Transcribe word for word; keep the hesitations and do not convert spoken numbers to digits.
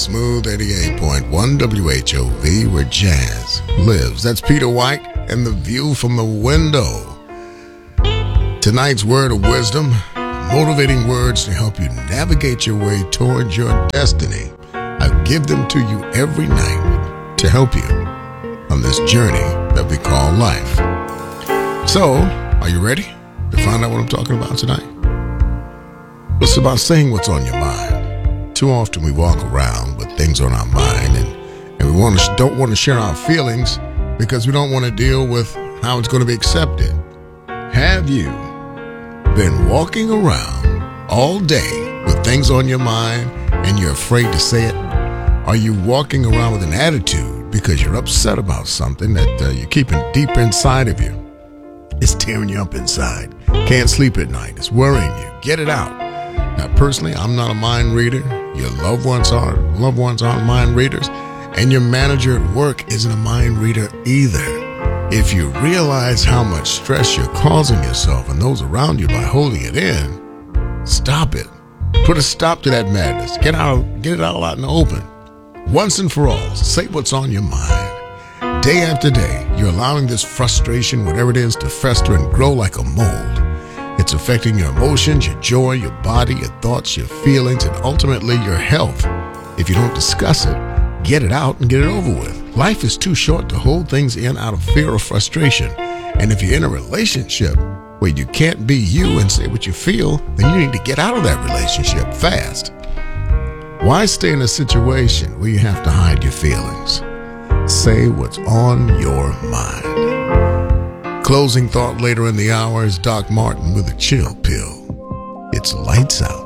Smooth eighty-eight point one W H O V, where jazz lives. That's Peter White and The View from the Window. Tonight's word of wisdom, motivating words to help you navigate your way towards your destiny. I give them to you every night to help you on this journey that we call life. So, are you ready to find out what I'm talking about tonight? It's about saying what's on your mind. Too often we walk around with things on our mind, and, and we want to, don't want to share our feelings because we don't want to deal with how it's going to be accepted. Have you been walking around all day with things on your mind and you're afraid to say it? Are you walking around with an attitude because you're upset about something that uh, you're keeping deep inside of you? It's tearing you up inside. Can't sleep at night. It's worrying you. Get it out. Now, personally, I'm not a mind reader. Your loved ones are. Loved ones aren't mind readers. And your manager at work isn't a mind reader either. If you realize how much stress you're causing yourself and those around you by holding it in, stop it. Put a stop to that madness. Get out, get it all out in the open. Once and for all, say what's on your mind. Day after day, you're allowing this frustration, whatever it is, to fester and grow like a mold. It's affecting your emotions, your joy, your body, your thoughts, your feelings, and ultimately your health. If you don't discuss it, get it out and get it over with. Life is too short to hold things in out of fear or frustration. And if you're in a relationship where you can't be you and say what you feel, then you need to get out of that relationship fast. Why stay in a situation where you have to hide your feelings? Say what's on your mind. Closing thought later in the hour is Doc Martin with a chill pill. It's lights out.